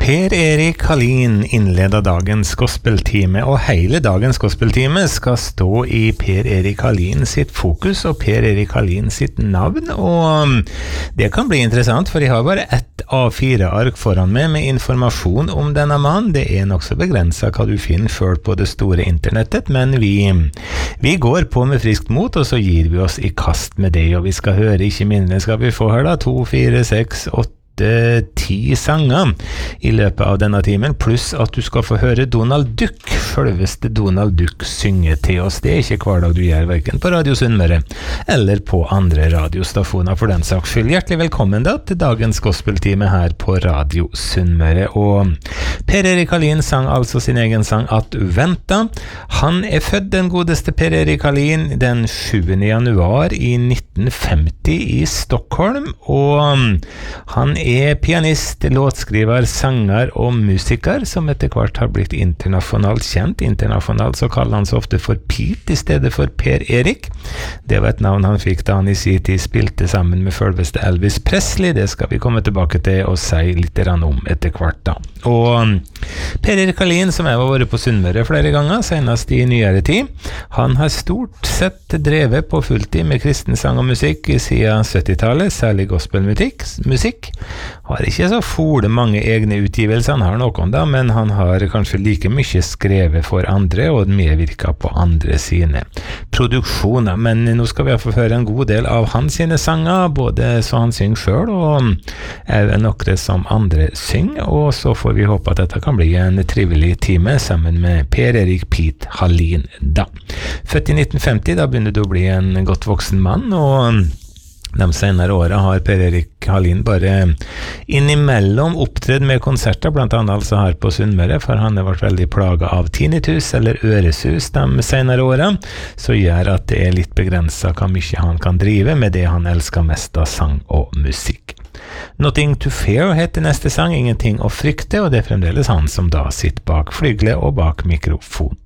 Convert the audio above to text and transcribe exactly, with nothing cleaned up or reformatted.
Per-Erik Hallin innleder dagens gospeltime, og hele dagens gospeltime skal stå i Per-Erik Hallin sitt fokus og Per-Erik Hallin sitt navn, og det kan bli interessant, for jeg har bare ett A fire ark foran meg med informasjon om denne mann. Det er nok så begrenset hva du finner selv på det store internettet, men vi, vi går på med friskt mot, og så gir vi oss i kast med det, og vi skal høre, ikke mindre skal vi få her da, to, fire, seks, åtte, ti sanger i løpet av denne timen, pluss at du skal få høre Donald Duck, selveste Donald Duck, synge til oss. Det er ikke hver dag du gjør, hverken på Radio Sunnmøre eller på andre radiostationer for den saks skyld. Hjertelig velkommen da til dagens gospeltime her på Radio Sunnmøre. Og Per-Erik Hallin sang altså sin egen sang At venta. Han er født, den godeste Per-Erik Hallin, den sjuende januar i nitten femti i Stockholm, og han er pianist, låtskriver, sanger og musiker som etter hvert har blitt internasjonalt kjent. Internasjonalt så kaller han seg ofte for Pete i stedet for Per-Erik. Det var et navn han fikk da han i sin tid spilte sammen med selveste Elvis Presley. Det skal vi komme tilbake til og si litt om etter hvert da. Og Per-Erik Hallin, som jeg har vært på Sunnmøre flere ganger, senest i nyere tid, han har stort sett drevet på fulltid med kristen sang og musikk siden syttitallet, særlig gospelmusikk, musikk. Har ikke så fole mange egne utgivelser, han har noen da, men han har kanskje like mye skrevet for andre og medvirket på andre sine produksjoner. Men nå skal vi få høre en god del av hans sine sanger, både så han synger selv og er noe som andre synger, og så får vi håpe at dette kan bli en trivelig time sammen med Per-Erik Pete Hallin da. Født i nitten femti, da begynner du å bli en godt voksen mann, og de senere årene har Per-Erik Hallin bare innimellom opptredd med konserter, blant annet altså her på Sunnmøre, for han har vært veldig plaget av tinnitus eller øresus de senere årene, så gjør at det er litt begrenset hvor mye han kan drive med det han elsker mest av sang og musikk. Nothing to Fear heter neste sang, Ingenting å frykte, og det er fremdeles han som da sitter bak flygelet og bak mikrofon.